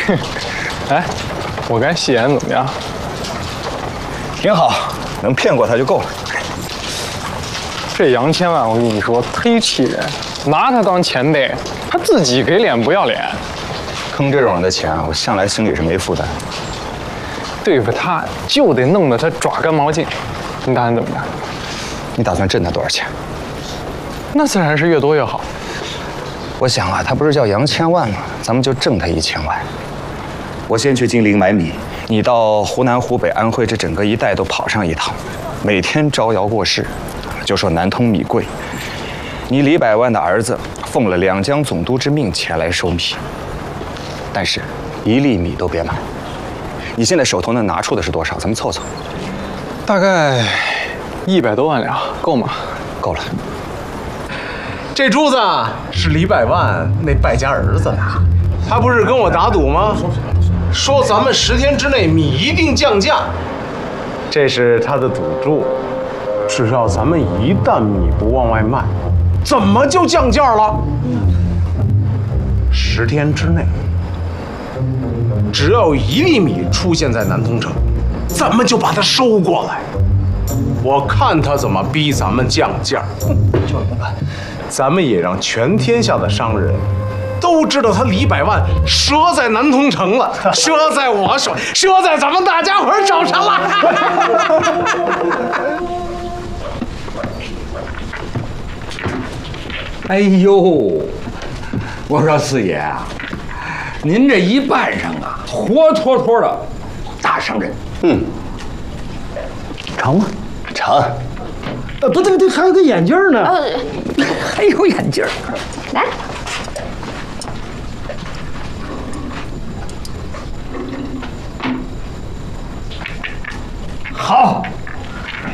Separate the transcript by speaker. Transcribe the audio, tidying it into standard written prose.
Speaker 1: 哎，我看戏演怎么样？
Speaker 2: 挺好，能骗过他就够了。
Speaker 1: 这杨千万，我跟你说，忒气人，拿他当前辈，他自己给脸不要脸。
Speaker 2: 坑这种人的钱啊，我向来心里是没负担。
Speaker 1: 对付他就得弄得他爪干毛净，你打算怎么办？
Speaker 2: 你打算挣他多少钱？
Speaker 1: 那自然是越多越好。
Speaker 2: 我想啊，他不是叫杨千万吗？咱们就挣他1000万。我先去金陵买米，你到湖南、湖北、安徽这整个一带都跑上一趟，每天招摇过市，就说南通米贵。你李百万的儿子奉了两江总督之命前来收米，但是1粒米都别买。你现在手头能拿出的是多少？咱们凑凑。
Speaker 1: 大概100多万两，够吗？
Speaker 2: 够了。
Speaker 3: 这珠子是李百万那败家儿子的，他不是跟我打赌吗？说咱们10天之内米一定降价，这是他的赌注。只要咱们一旦米不往外卖，怎么就降价了？10天之内，只要1粒米出现在南通城，咱们就把它收过来。我看他怎么逼咱们降价。就是不敢。咱们也让全天下的商人都知道他李百万折在南通城了，折在我手，折在咱们大家伙手上了。
Speaker 4: 哎呦，我说四爷啊，您这一扮上啊，活脱脱的大商人。
Speaker 2: 成吗？成。
Speaker 5: 不对，还有个眼镜呢。
Speaker 4: 还有眼镜。
Speaker 6: 来，
Speaker 4: 好，